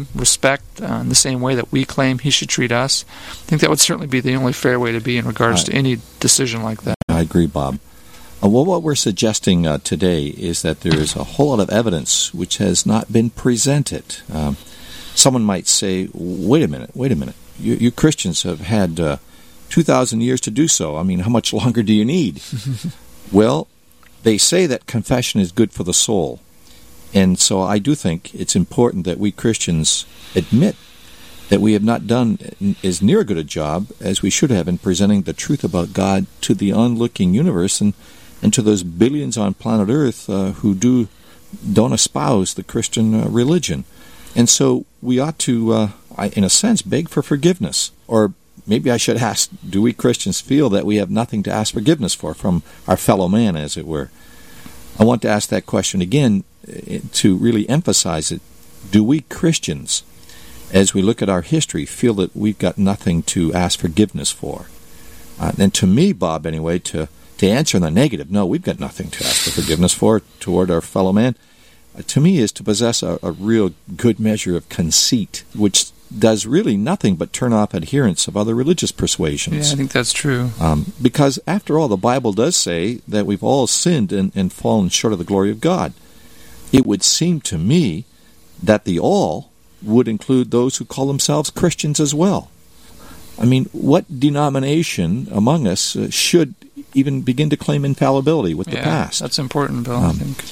him respect in the same way that we claim he should treat us. I think that would certainly be the only fair way to be in regards to any decision like that. I agree, Bob. Well, what we're suggesting today is that there is a whole lot of evidence which has not been presented. Someone might say, wait a minute. You Christians have had 2,000 years to do so. I mean, how much longer do you need? Well, they say that confession is good for the soul. And so I do think it's important that we Christians admit that we have not done as near good a job as we should have in presenting the truth about God to the onlooking universe and to those billions on planet Earth who don't espouse the Christian religion. And so we ought to, in a sense, beg for forgiveness. Or maybe I should ask, do we Christians feel that we have nothing to ask forgiveness for from our fellow man, as it were? I want to ask that question again to really emphasize it. Do we Christians, as we look at our history, feel that we've got nothing to ask forgiveness for? And to me, Bob, anyway, to answer in the negative, no, we've got nothing to ask for forgiveness for toward our fellow man, to me is to possess a real good measure of conceit, which does really nothing but turn off adherents of other religious persuasions. Yeah, I think that's true. Because, after all, the Bible does say that we've all sinned and fallen short of the glory of God. It would seem to me that the all would include those who call themselves Christians as well. I mean, what denomination among us should even begin to claim infallibility with the past? That's important, Bill, I think.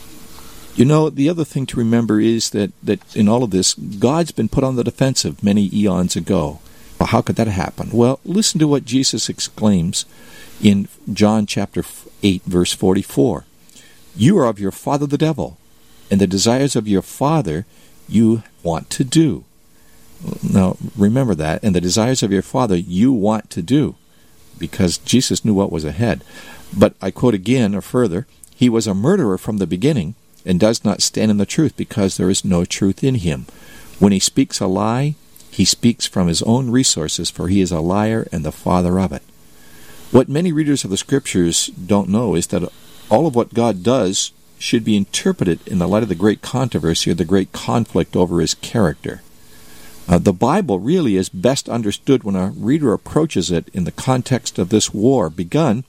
You know, the other thing to remember is that in all of this, God's been put on the defensive many eons ago. Well, how could that happen? Well, listen to what Jesus exclaims in John chapter 8, verse 44. You are of your father the devil, and the desires of your father you want to do. Now, remember that, and the desires of your father you want to do, because Jesus knew what was ahead. But I quote again or further, he was a murderer from the beginning, and does not stand in the truth, because there is no truth in him. When he speaks a lie, he speaks from his own resources, for he is a liar and the father of it. What many readers of the Scriptures don't know is that all of what God does should be interpreted in the light of the great controversy or the great conflict over his character. The Bible really is best understood when a reader approaches it in the context of this war begun,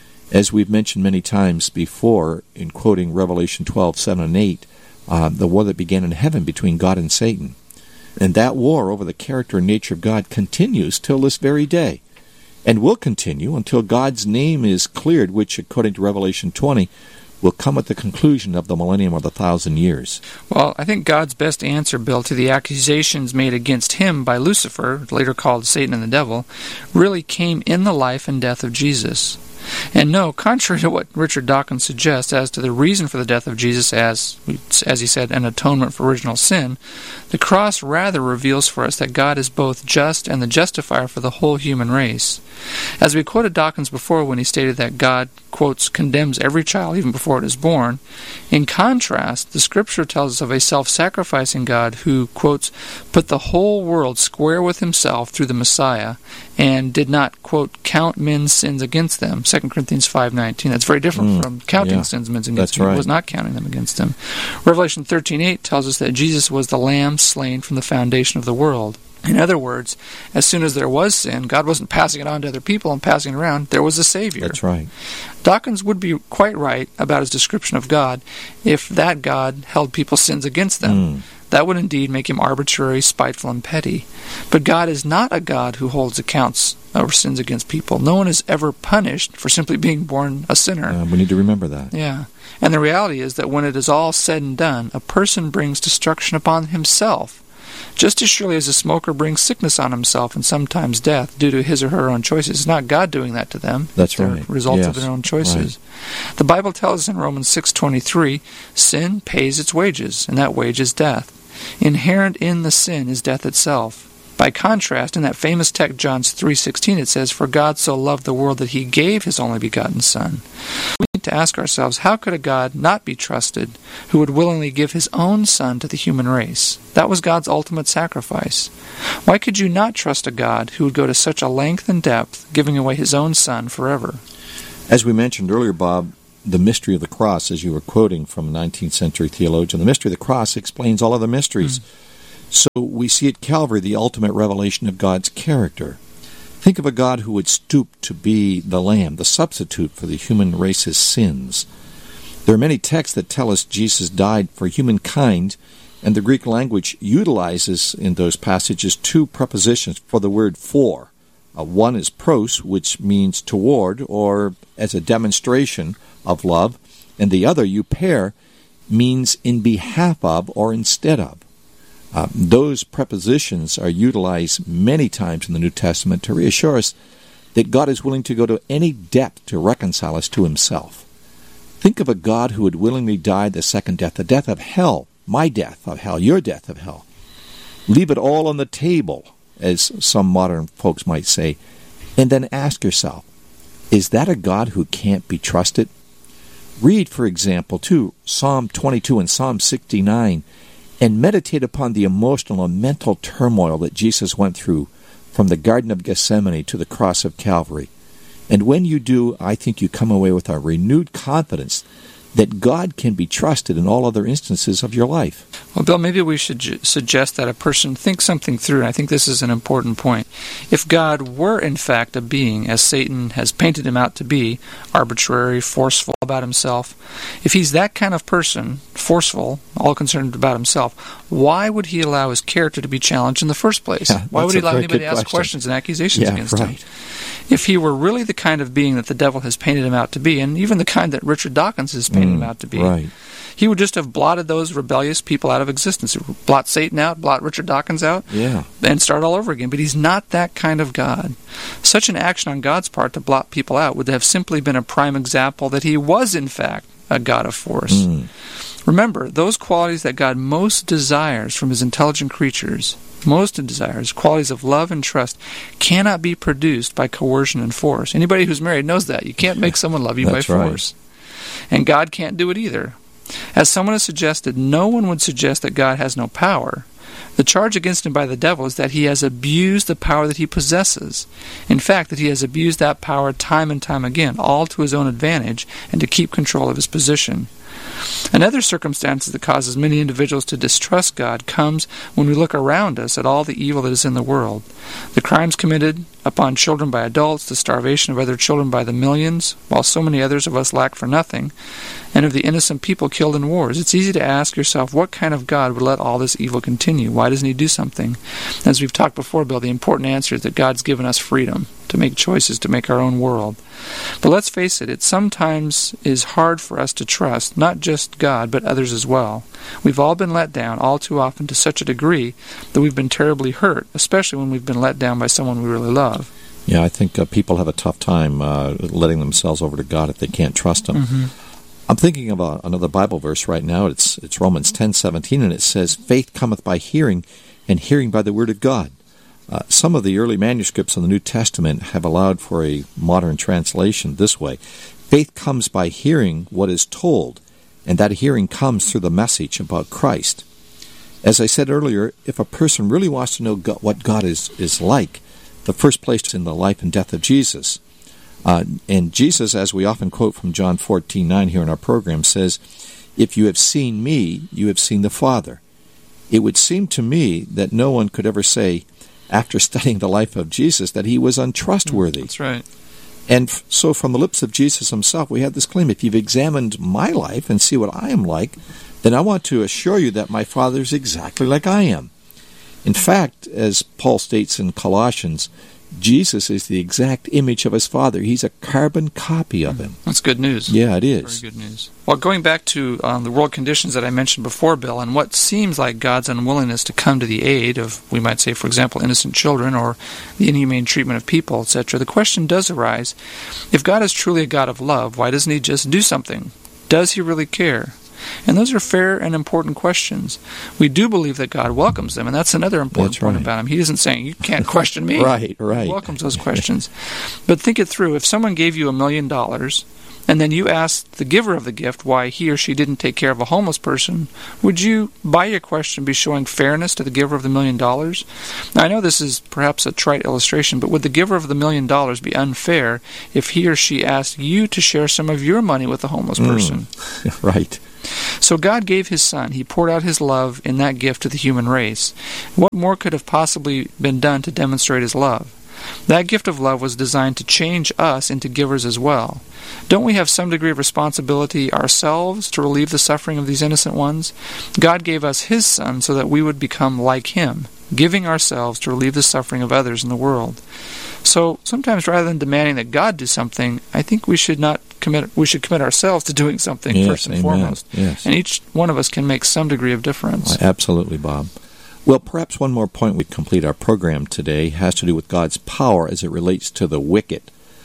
as we've mentioned many times before in quoting Revelation 12:7 and 8, the war that began in heaven between God and Satan. And that war over the character and nature of God continues till this very day, and will continue until God's name is cleared, which, according to Revelation 20, will come at the conclusion of the millennium or the 1,000 years. Well, I think God's best answer, Bill, to the accusations made against him by Lucifer, later called Satan and the devil, really came in the life and death of Jesus. And no, contrary to what Richard Dawkins suggests as to the reason for the death of Jesus as he said, an atonement for original sin, the cross rather reveals for us that God is both just and the justifier for the whole human race. As we quoted Dawkins before when he stated that God, quotes, condemns every child even before it is born, in contrast, the Scripture tells us of a self-sacrificing God who, quotes, put the whole world square with himself through the Messiah and did not, quote, count men's sins against them. 2 Corinthians 5:19. That's very different from counting sins against him. Right. He was not counting them against him. Revelation 13:8 tells us that Jesus was the Lamb slain from the foundation of the world. In other words, as soon as there was sin, God wasn't passing it on to other people and passing it around. There was a Savior. That's right. Dawkins would be quite right about his description of God if that God held people's sins against them. That would indeed make him arbitrary, spiteful, and petty. But God is not a God who holds accounts over sins against people. No one is ever punished for simply being born a sinner. We need to remember that. Yeah. And the reality is that when it is all said and done, a person brings destruction upon himself. Just as surely as a smoker brings sickness on himself and sometimes death due to his or her own choices. It's not God doing that to them. That's They're right. results of their own choices. Right. The Bible tells us in Romans 6:23, sin pays its wages, and that wage is death. Inherent in the sin is death itself. By contrast, in that famous text, John 3:16, it says, "For God so loved the world that he gave his only begotten Son." We need to ask ourselves, how could a God not be trusted who would willingly give his own Son to the human race? That was God's ultimate sacrifice. Why could you not trust a God who would go to such a length and depth, giving away his own Son forever? As we mentioned earlier, Bob, the mystery of the cross, as you were quoting from a 19th century theologian, the mystery of the cross explains all other mysteries. So we see at Calvary the ultimate revelation of God's character. Think of a God who would stoop to be the Lamb, the substitute for the human race's sins. There are many texts that tell us Jesus died for humankind, and the Greek language utilizes in those passages two prepositions for the word for. One is pros, which means toward or as a demonstration of love, and the other, euper, means in behalf of or instead of. Those prepositions are utilized many times in the New Testament to reassure us that God is willing to go to any depth to reconcile us to himself. Think of a God who would willingly die the second death, the death of hell, my death of hell, your death of hell. Leave it all on the table, as some modern folks might say, and then ask yourself, is that a God who can't be trusted? Read, for example, too, Psalm 22 and Psalm 69, and meditate upon the emotional and mental turmoil that Jesus went through from the Garden of Gethsemane to the cross of Calvary. And when you do, I think you come away with a renewed confidence that God can be trusted in all other instances of your life. Well, Bill, maybe we should suggest that a person think something through, and I think this is an important point. If God were in fact a being, as Satan has painted him out to be, arbitrary, forceful about himself, if he's that kind of person, forceful, all concerned about himself, why would he allow his character to be challenged in the first place? Yeah, why would he allow anybody to ask questions and accusations against him? If he were really the kind of being that the devil has painted him out to be, and even the kind that Richard Dawkins has painted him out to be, he would just have blotted those rebellious people out of existence. Blot Satan out, blot Richard Dawkins out, and start all over again. But he's not that kind of God. Such an action on God's part to blot people out would have simply been a prime example that he was, in fact, a God of force. Remember, those qualities that God most desires from his intelligent creatures, qualities of love and trust, cannot be produced by coercion and force. Anybody who's married knows that. You can't make someone love you by force. And God can't do it either. As someone has suggested, no one would suggest that God has no power. The charge against him by the devil is that he has abused the power that he possesses. In fact, that he has abused that power time and time again, all to his own advantage and to keep control of his position. Another circumstance that causes many individuals to distrust God comes when we look around us at all the evil that is in the world. The crimes committed upon children by adults, the starvation of other children by the millions, while so many others of us lack for nothing, and of the innocent people killed in wars. It's easy to ask yourself, what kind of God would let all this evil continue? Why doesn't he do something? As we've talked before, Bill, the important answer is that God's given us freedom to make choices, to make our own world. But let's face it, it sometimes is hard for us to trust, not just God, but others as well. We've all been let down all too often to such a degree that we've been terribly hurt, especially when we've been let down by someone we really love. Yeah, I think people have a tough time letting themselves over to God if they can't trust him. I'm thinking of another Bible verse right now. It's Romans 10:17, and it says, "Faith cometh by hearing, and hearing by the word of God." Some of the early manuscripts of the New Testament have allowed for a modern translation this way: faith comes by hearing what is told, and that hearing comes through the message about Christ. As I said earlier, if a person really wants to know what God is like, the first place is in the life and death of Jesus. And Jesus, as we often quote from John 14:9 here in our program, says, "If you have seen me, you have seen the Father." It would seem to me that no one could ever say, after studying the life of Jesus, that he was untrustworthy. That's right. And so from the lips of Jesus himself, we have this claim: if you've examined my life and see what I am like, then I want to assure you that my Father is exactly like I am. In fact, as Paul states in Colossians, Jesus is the exact image of his Father. He's a carbon copy of him. That's good news. Yeah, it is. Very good news. Well, going back to the world conditions that I mentioned before, Bill, and what seems like God's unwillingness to come to the aid of, we might say, for example, innocent children or the inhumane treatment of people, etc., the question does arise, if God is truly a God of love, why doesn't he just do something? Does he really care? And those are fair and important questions. We do believe that God welcomes them, and that's another important point about him. He isn't saying, you can't question me. Right. He welcomes those questions. But think it through. If someone gave you $1 million, and then you asked the giver of the gift why he or she didn't take care of a homeless person, would you, by your question, be showing fairness to the giver of the $1 million? Now, I know this is perhaps a trite illustration, but would the giver of the $1 million be unfair if he or she asked you to share some of your money with the homeless person? Right. So God gave His Son. He poured out His love in that gift to the human race. What more could have possibly been done to demonstrate His love? That gift of love was designed to change us into givers as well. Don't we have some degree of responsibility ourselves to relieve the suffering of these innocent ones? God gave us His Son so that we would become like Him, giving ourselves to relieve the suffering of others in the world. So sometimes rather than demanding that God do something, I think we should commit ourselves to doing something first and foremost. Yes. And each one of us can make some degree of difference. Absolutely, Bob. Well, perhaps one more point we complete our program today has to do with God's power as it relates to the wicked,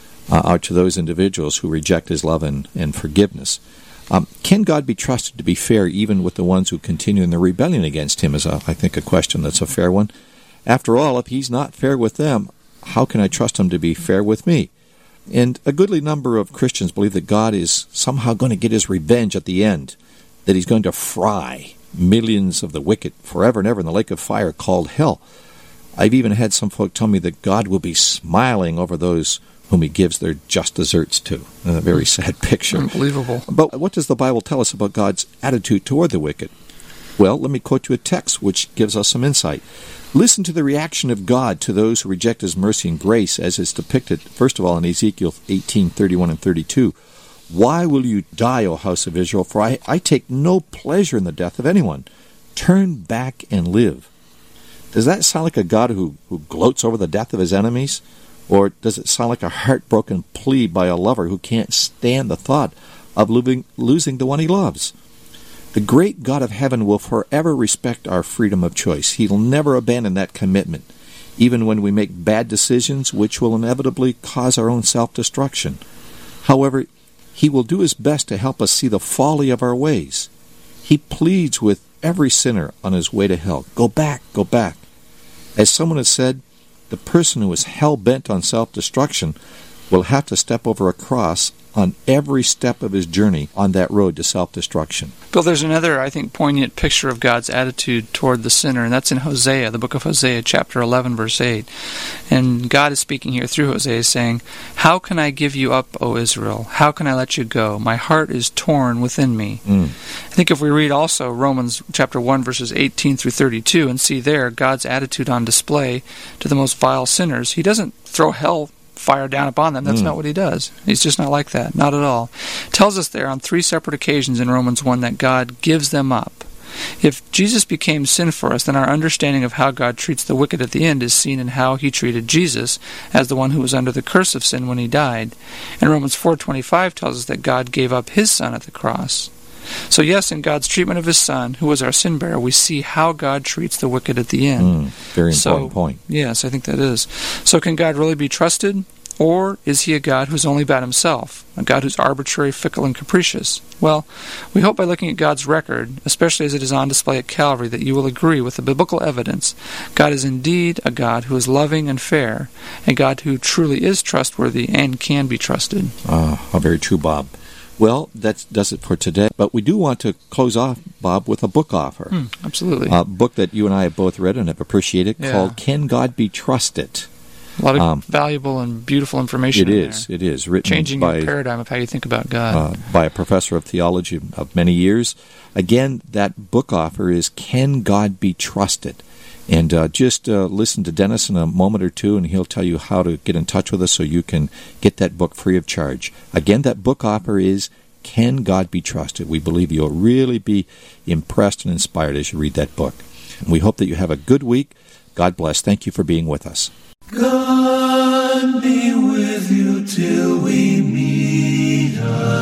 or to those individuals who reject His love and forgiveness. Can God be trusted to be fair even with the ones who continue in their rebellion against Him is, I think, a question that's a fair one. After all, if He's not fair with them, how can I trust Him to be fair with me? And a goodly number of Christians believe that God is somehow going to get His revenge at the end, that He's going to fry millions of the wicked forever and ever in the lake of fire called hell. I've even had some folk tell me that God will be smiling over those whom He gives their just desserts to. A very sad picture. Unbelievable. But what does the Bible tell us about God's attitude toward the wicked? Well, let me quote you a text which gives us some insight. Listen to the reaction of God to those who reject His mercy and grace as is depicted, first of all, in Ezekiel 18:31 and 32. Why will you die, O house of Israel? For I take no pleasure in the death of anyone. Turn back and live. Does that sound like a God who gloats over the death of His enemies? Or does it sound like a heartbroken plea by a lover who can't stand the thought of losing the one he loves? The great God of heaven will forever respect our freedom of choice. He'll never abandon that commitment, even when we make bad decisions which will inevitably cause our own self-destruction. However, He will do His best to help us see the folly of our ways. He pleads with every sinner on his way to hell. Go back, go back. As someone has said, the person who is hell-bent on self-destruction will have to step over a cross on every step of his journey on that road to self-destruction. Bill, there's another, I think, poignant picture of God's attitude toward the sinner, and that's in Hosea, the book of Hosea, chapter 11, verse 8. And God is speaking here through Hosea, saying, "How can I give you up, O Israel? How can I let you go? My heart is torn within me." I think if we read also Romans chapter 1, verses 18 through 32, and see there God's attitude on display to the most vile sinners, He doesn't throw hell fire down upon them. That's not what He does. He's just not like that. Not at all. Tells us there on 3 separate occasions in Romans 1 that God gives them up. If Jesus became sin for us, then our understanding of how God treats the wicked at the end is seen in how He treated Jesus as the one who was under the curse of sin when He died. And Romans 4:25 tells us that God gave up His Son at the cross. So yes, in God's treatment of His Son, who was our sin bearer, we see how God treats the wicked at the end. Very important point. Yes, I think that is. So can God really be trusted? Or is He a God who's only about Himself, a God who's arbitrary, fickle, and capricious? Well, we hope by looking at God's record, especially as it is on display at Calvary, that you will agree with the biblical evidence. God is indeed a God who is loving and fair, a God who truly is trustworthy and can be trusted. How very true, Bob. Well, that does it for today. But we do want to close off, Bob, with a book offer. Absolutely. A book that you and I have both read and have appreciated called Can God Be Trusted? A lot of valuable and beautiful information in there. It is. Written changing by, your paradigm of how you think about God. By a professor of theology of many years. Again, that book offer is Can God Be Trusted? And just listen to Dennis in a moment or two, and he'll tell you how to get in touch with us so you can get that book free of charge. Again, that book offer is Can God Be Trusted? We believe you'll really be impressed and inspired as you read that book. And we hope that you have a good week. God bless. Thank you for being with us. God be with you till we meet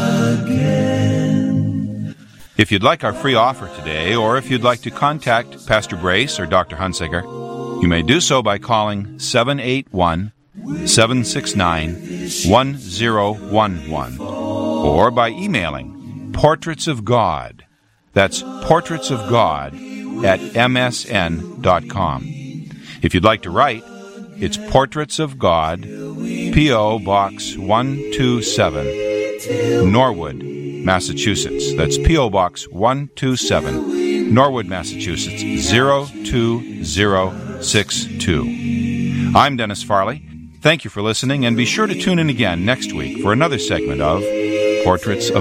again. If you'd like our free offer today, or if you'd like to contact Pastor Brace or Dr. Hunsaker, you may do so by calling 781-769-1011, or by emailing portraitsofgod. That's portraitsofgod@msn.com. If you'd like to write, it's Portraits of God, P.O. Box 127, Norwood, Massachusetts. That's P.O. Box 127, Norwood, Massachusetts, 02062. I'm Dennis Farley. Thank you for listening, and be sure to tune in again next week for another segment of Portraits of